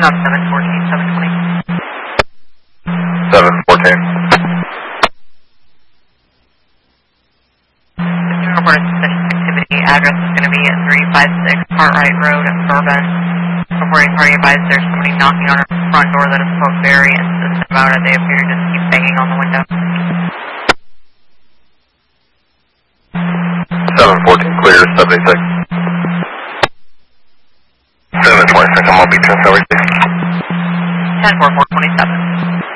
on 714, 720. 714. Report of suspicious activity. Address is going to be at 356 Cartwright Road in Bourbon. Reporting party advised there's somebody knocking on her front door that is quote very insistent about it. They appear to just keep banging on the window. 714 clear, 76. 726, I'm on beach, how are you? 10-4-4-27.